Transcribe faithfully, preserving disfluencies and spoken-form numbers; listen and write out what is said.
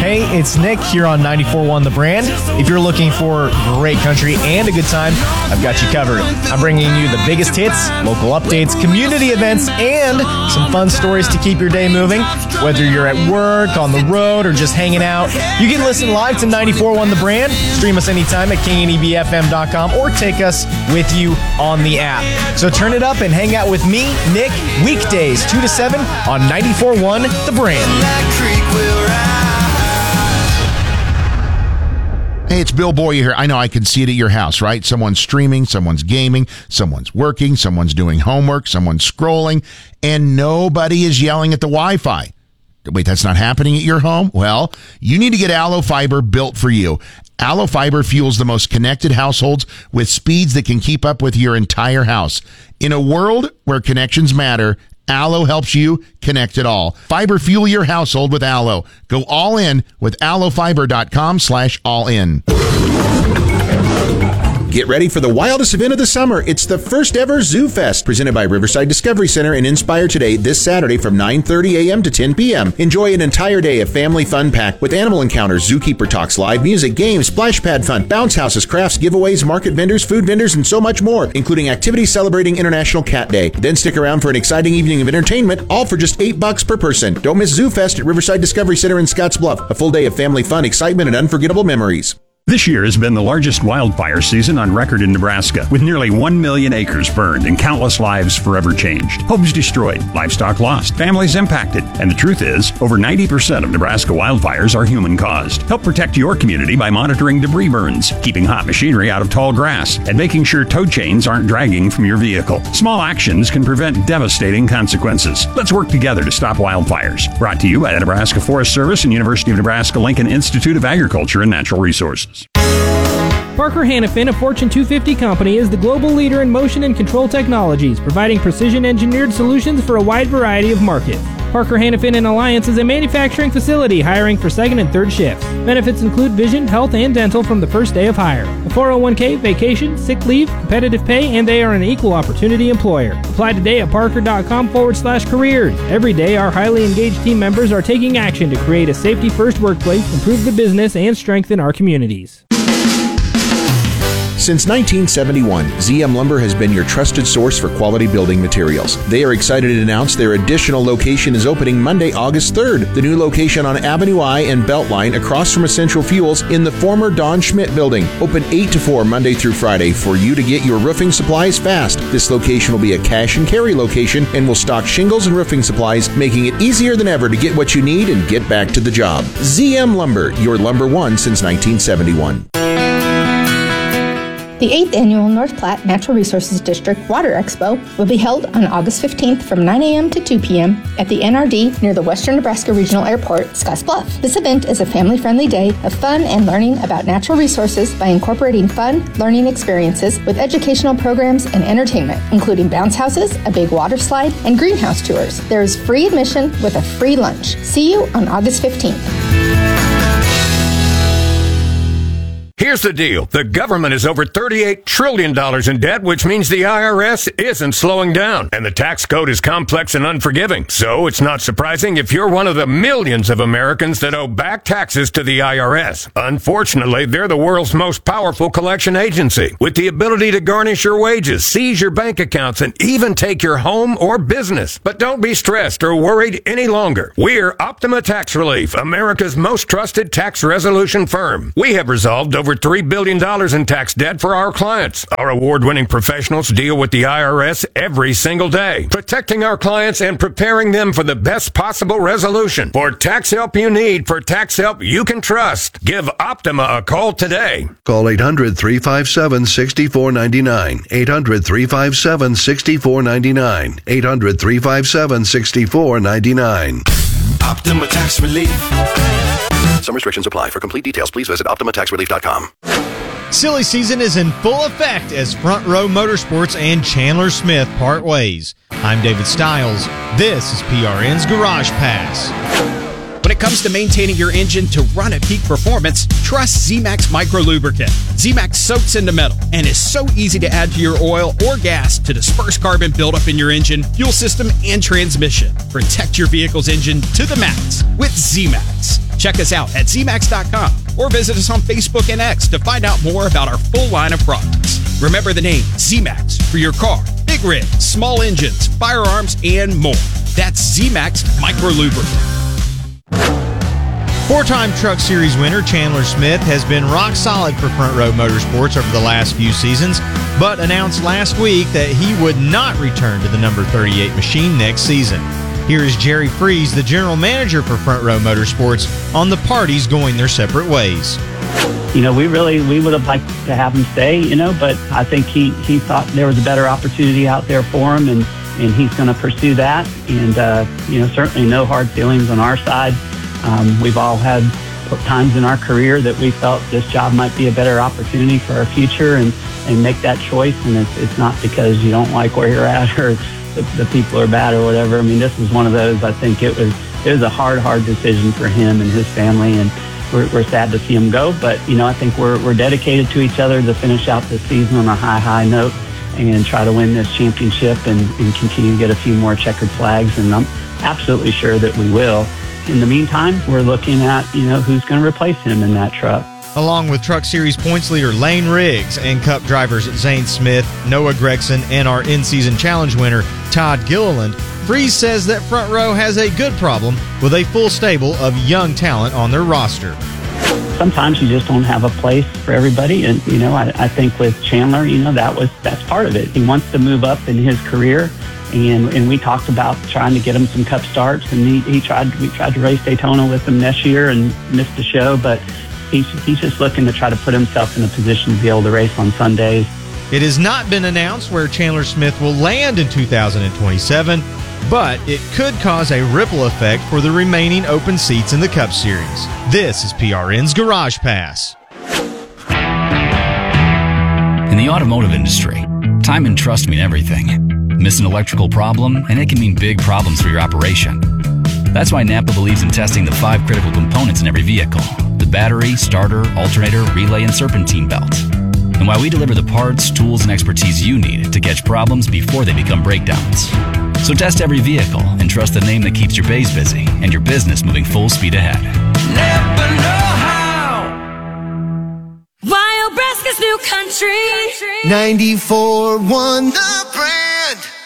Hey, it's Nick here on ninety-four point one The Brand. If you're looking for great country and a good time, I've got you covered. I'm bringing you the biggest hits, local updates, community events, and some fun stories to keep your day moving. Whether you're at work, on the road, or just hanging out, you can listen live to ninety-four point one The Brand. Stream us anytime at king and e b f m dot com or take us with you on the app. So turn it up and hang out with me, Nick, weekdays two to seven on ninety-four point one The Brand. Hey, it's Bill Boyer here. I know I can see it at your house, right? Someone's streaming, someone's gaming, someone's working, someone's doing homework, someone's scrolling, and nobody is yelling at the Wi-Fi. Wait, that's not happening at your home? Well, you need to get Allo Fiber built for you. Allo Fiber fuels the most connected households with speeds that can keep up with your entire house. In a world where connections matter, Allo helps you connect it all. Fiber fuel your household with Allo. Go all in with allo fiber dot com slash all in. Get ready for the wildest event of the summer. It's the first ever Zoo Fest, presented by Riverside Discovery Center and Inspire Today this Saturday from nine thirty a.m. to ten p.m. Enjoy an entire day of family fun packed with animal encounters, zookeeper talks, live music, games, splash pad fun, bounce houses, crafts, giveaways, market vendors, food vendors, and so much more, including activities celebrating International Cat Day. Then stick around for an exciting evening of entertainment, all for just eight bucks per person. Don't miss Zoo Fest at Riverside Discovery Center in Scottsbluff. A full day of family fun, excitement, and unforgettable memories. This year has been the largest wildfire season on record in Nebraska, with nearly one million acres burned and countless lives forever changed. Homes destroyed, livestock lost, families impacted. And the truth is, over ninety percent of Nebraska wildfires are human-caused. Help protect your community by monitoring debris burns, keeping hot machinery out of tall grass, and making sure tow chains aren't dragging from your vehicle. Small actions can prevent devastating consequences. Let's work together to stop wildfires. Brought to you by the Nebraska Forest Service and University of Nebraska-Lincoln Institute of Agriculture and Natural Resources. Parker Hannifin, a Fortune two fifty company, is the global leader in motion and control technologies, providing precision-engineered solutions for a wide variety of markets. Parker Hannifin and Alliance is a manufacturing facility hiring for second and third shifts. Benefits include vision, health, and dental from the first day of hire. A four oh one k, vacation, sick leave, competitive pay, and they are an equal opportunity employer. Apply today at parker.com forward slash careers. Every day, our highly engaged team members are taking action to create a safety-first workplace, improve the business, and strengthen our communities. Since nineteen seventy-one, Z M Lumber has been your trusted source for quality building materials. They are excited to announce their additional location is opening Monday, August third. The new location on Avenue I and Beltline across from Essential Fuels in the former Don Schmidt building. Open eight to four Monday through Friday for you to get your roofing supplies fast. This location will be a cash and carry location and will stock shingles and roofing supplies, making it easier than ever to get what you need and get back to the job. Z M Lumber, your lumber one since nineteen seventy-one. The eighth Annual North Platte Natural Resources District Water Expo will be held on August fifteenth from nine a.m. to two p.m. at the N R D near the Western Nebraska Regional Airport, Scottsbluff. This event is a family-friendly day of fun and learning about natural resources by incorporating fun, learning experiences with educational programs and entertainment, including bounce houses, a big water slide, and greenhouse tours. There is free admission with a free lunch. See you on August fifteenth. Here's the deal. The government is over thirty-eight trillion dollars in debt, which means the I R S isn't slowing down. And the tax code is complex and unforgiving. So it's not surprising if you're one of the millions of Americans that owe back taxes to the I R S. Unfortunately, they're the world's most powerful collection agency, with the ability to garnish your wages, seize your bank accounts, and even take your home or business. But don't be stressed or worried any longer. We're Optima Tax Relief, America's most trusted tax resolution firm. We have resolved over three billion dollars in tax debt for our clients. Our award-winning professionals deal with the I R S every single day, protecting our clients and preparing them for the best possible resolution. For tax help you need, for tax help you can trust, give Optima a call today. Call eight hundred, three five seven, six four nine nine. eight hundred, three five seven, six four nine nine. eight hundred, three five seven, six four nine nine. Optima Tax Relief. Some restrictions apply. For complete details, please visit optima tax relief dot com. Silly season is in full effect as Front Row Motorsports and Chandler Smith part ways. I'm David Stiles. This is P R N's Garage Pass. When it comes to maintaining your engine to run at peak performance, trust Z-Max Micro Lubricant. Z-Max soaks into metal and is so easy to add to your oil or gas to disperse carbon buildup in your engine, fuel system, and transmission. Protect your vehicle's engine to the max with Z-Max. Check us out at Z max dot com or visit us on Facebook and X to find out more about our full line of products. Remember the name Z-Max for your car, big rigs, small engines, firearms, and more. That's Z-Max Micro Lubricant. Four-time Truck Series winner Chandler Smith has been rock solid for Front Row Motorsports over the last few seasons, but announced last week that he would not return to the number thirty-eight machine next season. Here is Jerry Freese, the general manager for Front Row Motorsports, on the parties going their separate ways. You know, we really, we would have liked to have him stay, you know, but I think he, he thought there was a better opportunity out there for him, and, and he's going to pursue that. And, uh, you know, certainly no hard feelings on our side. Um, we've all had times in our career that we felt this job might be a better opportunity for our future, and, and make that choice. And it's, it's not because you don't like where you're at or the, the people are bad or whatever. I mean, this is one of those, I think it was, it was a hard, hard decision for him and his family, and we're, we're sad to see him go. But, you know, I think we're, we're dedicated to each other to finish out this season on a high, high note and try to win this championship and, and continue to get a few more checkered flags. And I'm absolutely sure that we will. In the meantime, we're looking at, you know, who's going to replace him in that truck. Along with Truck Series points leader Lane Riggs and Cup drivers Zane Smith, Noah Gregson, and our in-season challenge winner Todd Gilliland, Freese says that Front Row has a good problem with a full stable of young talent on their roster. Sometimes you just don't have a place for everybody, and you know, I, I think with Chandler, you know, that was that's part of it. He wants to move up in his career, and and we talked about trying to get him some Cup starts, and he, he tried we tried to race Daytona with him this year and missed the show, but he's he's just looking to try to put himself in a position to be able to race on Sundays. It has not been announced where Chandler Smith will land in two thousand twenty-seven, but it could cause a ripple effect for the remaining open seats in the Cup Series. This is P R N's Garage Pass. In the automotive industry, time and trust mean everything. Miss an electrical problem, and it can mean big problems for your operation. That's why Napa believes in testing the five critical components in every vehicle: the battery, starter, alternator, relay, and serpentine belt. And why we deliver the parts, tools, and expertise you need to catch problems before they become breakdowns. So test every vehicle and trust the name that keeps your bays busy and your business moving full speed ahead. Never know how. Wild Nebraska's new country. ninety-four one The Brand.